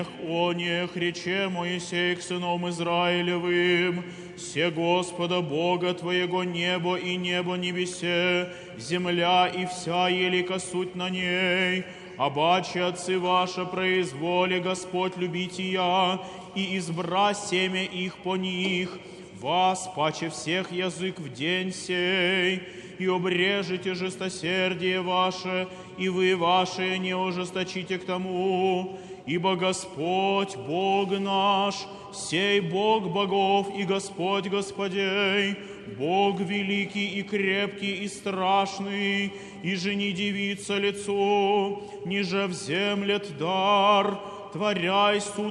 О нех рече Моисей к сынам Израилевым, се Господа Бога Твоего небо и небо небесе, земля и вся елика суть на ней, обаче отцы ваши произволи Господь любить я, и избра семя их по них, вас паче всех язык в день сей, и обрежете жестосердие ваше, и вы ваше не ожесточите к тому, ибо Господь, Бог наш, сей Бог богов и Господь Господей, Бог великий и крепкий и страшный, и же не дивится лицу, ниже вземлет дар, творяй суд